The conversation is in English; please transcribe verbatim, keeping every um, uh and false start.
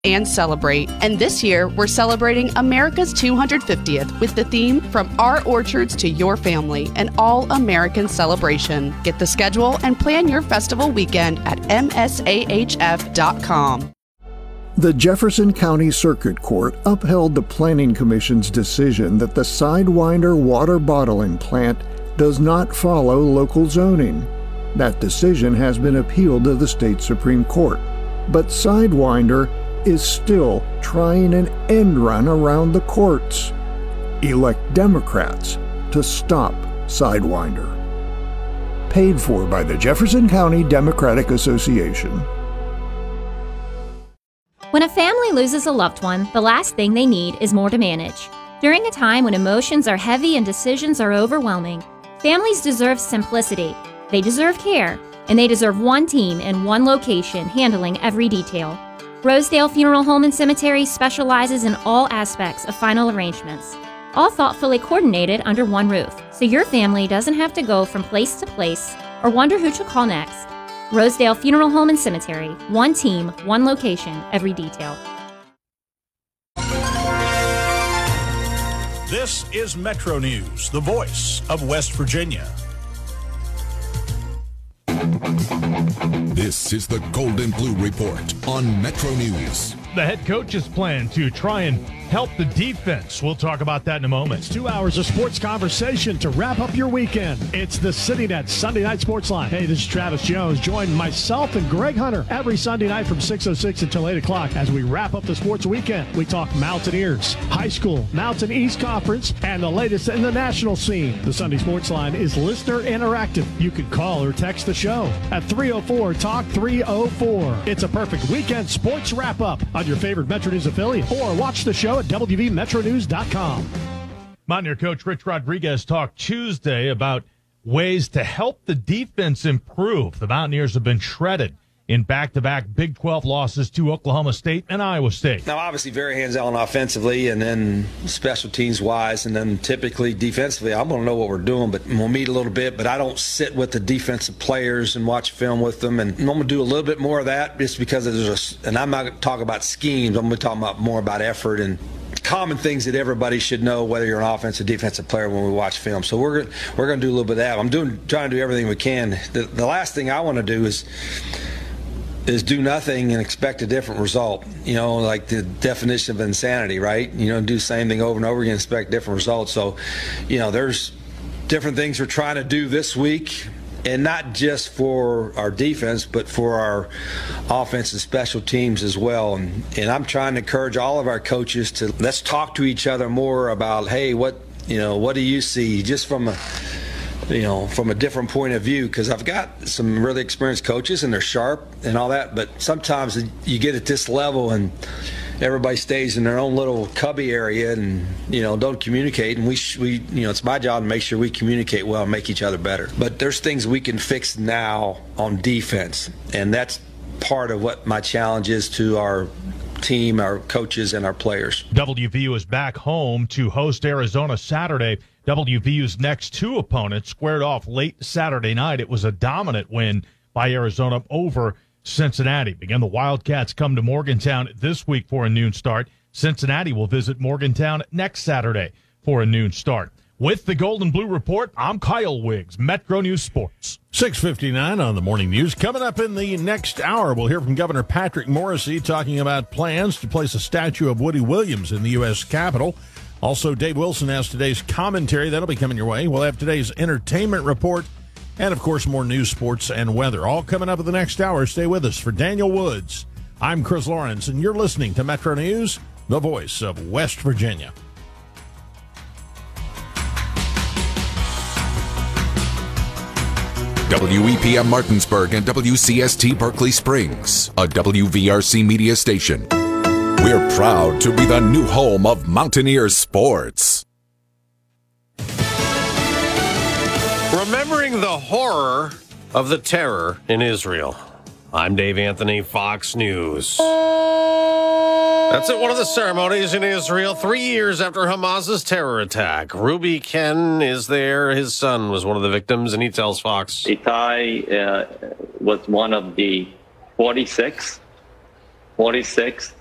and celebrate. And this year, we're celebrating America's two hundred fiftieth with the theme From Our Orchards to Your Family, an all-American celebration. Get the schedule and plan your festival weekend at M S A H F dot com. The Jefferson County Circuit Court upheld the Planning Commission's decision that the Sidewinder water bottling plant does not follow local zoning. That decision has been appealed to the state Supreme Court, but Sidewinder is still trying an end run around the courts. Elect Democrats to stop Sidewinder. Paid for by the Jefferson County Democratic Association. When a family loses a loved one, the last thing they need is more to manage. During a time when emotions are heavy and decisions are overwhelming, families deserve simplicity, they deserve care, and they deserve one team in one location handling every detail. Rosedale Funeral Home and Cemetery specializes in all aspects of final arrangements, all thoughtfully coordinated under one roof, so your family doesn't have to go from place to place or wonder who to call next. Rosedale Funeral Home and Cemetery, one team, one location, every detail. This is Metro News, the voice of West Virginia. This is the Gold and Blue Report on Metro News. The head coach's plan to try and help the defense. We'll talk about that in a moment. It's two hours of sports conversation to wrap up your weekend. It's the CityNet Sunday Night Sports Line. Hey, this is Travis Jones. Join myself and Greg Hunter every Sunday night from six oh six until eight o'clock as we wrap up the sports weekend. We talk Mountaineers, high school, Mountain East Conference, and the latest in the national scene. The Sunday Sports Line is listener interactive. You can call or text the show at three oh four talk three oh four. It's a perfect weekend sports wrap-up on your favorite Metro News affiliate, or watch the show at W V Metro News dot com. Mountaineer coach Rich Rodriguez talked Tuesday about ways to help the defense improve. The Mountaineers have been shredded in back-to-back Big twelve losses to Oklahoma State and Iowa State. Now, obviously, very hands-on offensively, and then special teams-wise, and then typically defensively. I'm going to know what we're doing, but we'll meet a little bit. But I don't sit with the defensive players and watch film with them, and I'm going to do a little bit more of that just because there's a, and I'm not going to talk about schemes. I'm going to talk about more about effort and common things that everybody should know, whether you're an offensive, defensive player, when we watch film. So we're we're going to do a little bit of that. I'm doing trying to do everything we can. The, the last thing I want to do is. is do nothing and expect a different result. You know, like the definition of insanity, right? You know, do the same thing over and over again, expect different results. So, you know, there's different things we're trying to do this week, and not just for our defense, but for our offense and special teams as well. And, and I'm trying to encourage all of our coaches to let's talk to each other more about, hey, what, you know, what do you see just from a, you know, from a different point of view, because I've got some really experienced coaches and they're sharp and all that, but sometimes you get at this level and everybody stays in their own little cubby area and, you know, don't communicate. And we, sh- we, you know, it's my job to make sure we communicate well and make each other better. But there's things we can fix now on defense, and that's part of what my challenge is to our team, our coaches, and our players. W V U is back home to host Arizona Saturday. W V U's next two opponents squared off late Saturday night. It was a dominant win by Arizona over Cincinnati. Again, the Wildcats come to Morgantown this week for a noon start. Cincinnati will visit Morgantown next Saturday for a noon start. With the Gold and Blue Report, I'm Kyle Wiggs, Metro News Sports. six fifty-nine on the morning news. Coming up in the next hour, we'll hear from Governor Patrick Morrisey talking about plans to place a statue of Woody Williams in the U S Capitol. Also, Dave Wilson has today's commentary. That'll be coming your way. We'll have today's entertainment report and, of course, more news, sports, and weather. All coming up in the next hour. Stay with us. For Daniel Woods, I'm Chris Lawrence, and you're listening to Metro News, the voice of West Virginia. W E P M Martinsburg and W C S T Berkeley Springs, a W V R C media station. We're proud to be the new home of Mountaineers sports. Remembering the horror of the terror in Israel. I'm Dave Anthony, Fox News. That's at one of the ceremonies in Israel, three years after Hamas's terror attack. Ruby Ken is there. His son was one of the victims, and he tells Fox. Itai uh, was one of the forty-six, forty-six